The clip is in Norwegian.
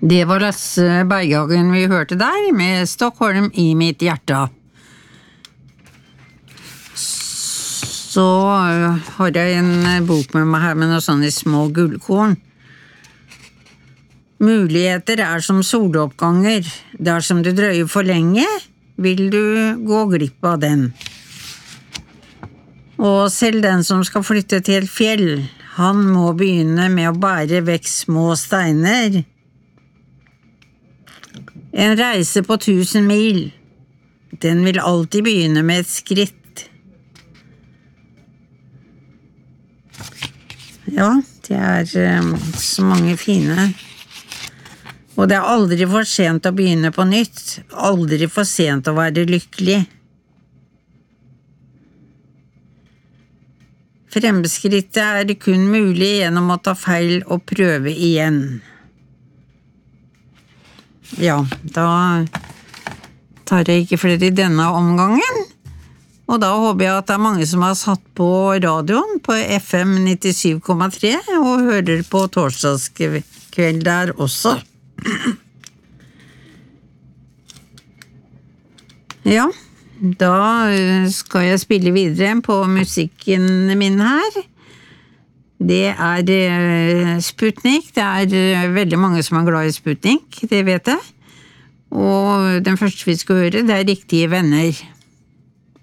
Det var Lasse Berghagen vi hørte der, med Stockholm i mitt hjerte. Så har jeg en bok med meg her med noen sånne små gullkorn. Muligheter som soloppganger. Dersom du drøyer for lenge, vil du gå glipp av den. Og selv den som skal flytte til et fjell, han må begynne med å bære vekk små steiner. En reise på 1000 mil, den vil alltid begynne med et skritt. Ja, det så mange fine. Og det aldri for sent å begynne på nytt, aldri for sent å være lykkelig. Fremskrittet kun mulig gjennom å ta feil og prøve igjen. Ja, da tar jeg ikke flere i denne omgangen. Og da håper jeg at det mange som har satt på radioen på FM 97,3 og hører på torsdagskveld der også. Ja, da skal jeg spille videre på musikken min her. Det Sputnik. Det veldig mange som glad i Sputnik, det vet jeg. Og den første vi skal høre, det Riktige venner.